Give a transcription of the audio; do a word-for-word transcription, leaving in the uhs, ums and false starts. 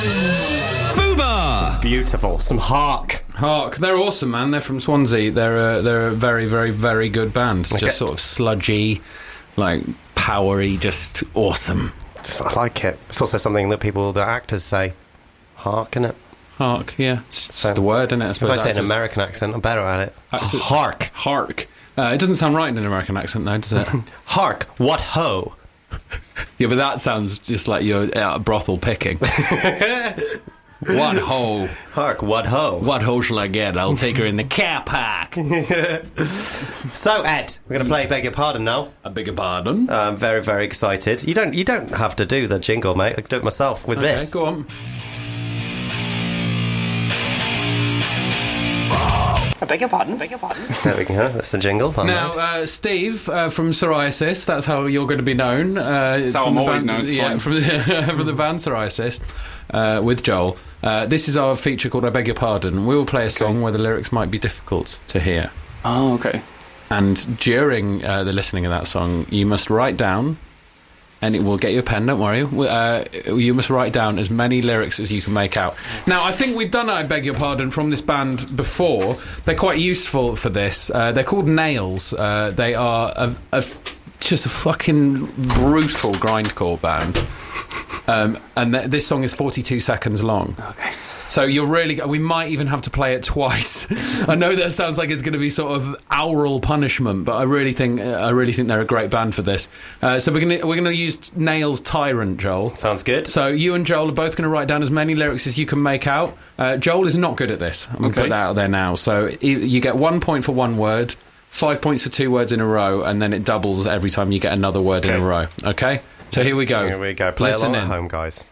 Fubar! Beautiful. Some Hark. Hark, they're awesome, man. They're from Swansea. They're a, they're a very, very, very good band. Okay. Just sort of sludgy, like powery, just awesome. I like it. It's also something that people, the actors say. Hark, innit? Hark, yeah. It's just So, the word, isn't it? I If suppose I say an actors- American accent, I'm better at it. actors- Hark. Hark. Uh, it doesn't sound right in an American accent, though, does it? Hark. What ho? Yeah, but that sounds just like you're at a brothel picking. What ho? Hark. What ho? What ho shall I get? I'll take her in the car park. So, Ed, we're going to play Beg Your Pardon now. I beg your pardon. I'm very, very excited. You don't, you don't have to do the jingle, mate. I can do it myself with Okay, this. go on. I beg your pardon, beg your pardon. There we go. That's the jingle. I Now, made. uh, Steve uh, from Psoriasis, that's how you're going to be known. Uh, That's how from I'm the always band, known, it's Yeah, fine. from the, from the band Psoriasis uh, with Joel. Uh, this is our feature called I Beg Your Pardon. We will play a song where the lyrics might be difficult to hear. Oh, okay. And during uh, the listening of that song, you must write down, and it will get you a pen, don't worry. Uh, you must write down as many lyrics as you can make out. Now, I think we've done I Beg Your Pardon from this band before. They're quite useful for this. Uh, they're called Nails. Uh, they are a, a f- just a fucking brutal grindcore band. Um, and th- this song is forty-two seconds long. Okay. So you're really... We might even have to play it twice. I know that sounds like it's going to be sort of aural punishment, but I really think I really think they're a great band for this. Uh, so we're going to we're going to use Nail's Tyrant, Joel. Sounds good. So you and Joel are both going to write down as many lyrics as you can make out. Uh, Joel is not good at this. I'm going to Okay. put that out there now. So y- you get one point for one word, five points for two words in a row, and then it doubles every time you get another word in Okay. a row. Okay? So here we go. Here we go. Play Listen along in. at home, guys.